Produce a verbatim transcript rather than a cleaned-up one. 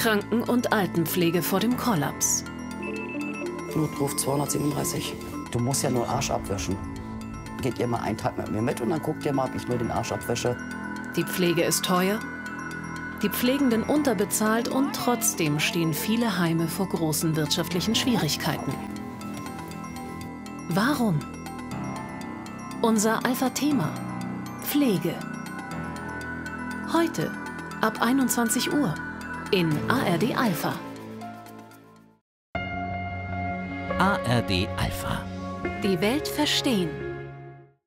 Kranken- und Altenpflege vor dem Kollaps. Notruf zweihundertsiebenunddreißig. Du musst ja nur Arsch abwischen. Geht ihr mal einen Tag mit mir mit und dann guckt ihr mal, ob ich nur den Arsch abwäsche. Die Pflege ist teuer, die Pflegenden unterbezahlt und trotzdem stehen viele Heime vor großen wirtschaftlichen Schwierigkeiten. Warum? Unser Alpha-Thema: Pflege. Heute ab einundzwanzig Uhr in A R D Alpha. A R D Alpha. Die Welt verstehen.